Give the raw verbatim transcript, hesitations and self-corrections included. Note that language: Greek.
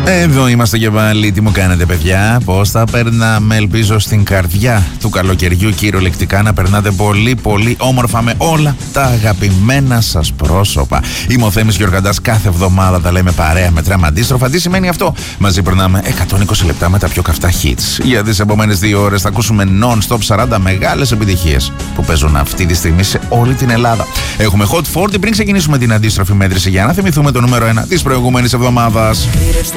Εδώ είμαστε και πάλι. Τι μου κάνετε, παιδιά? Πώς θα περνάμε? Ελπίζω στην καρδιά του καλοκαιριού κυριολεκτικά να περνάτε πολύ πολύ όμορφα με όλα τα αγαπημένα σας πρόσωπα. Είμαι ο Θέμης Γιοργαντάς. Κάθε εβδομάδα τα λέμε παρέα με τρέμα αντίστροφα. Τι σημαίνει αυτό? Μαζί περνάμε εκατόν είκοσι λεπτά με τα πιο καυτά hits. Για τις επόμενες δύο ώρες θα ακούσουμε non-stop σαράντα μεγάλες επιτυχίες που παίζουν αυτή τη στιγμή σε όλη την Ελλάδα. Έχουμε Hot σαράντα πριν ξεκινήσουμε την αντίστροφη μέτρηση για να θυμηθούμε το νούμερο ένα της προηγούμενης εβδομάδας.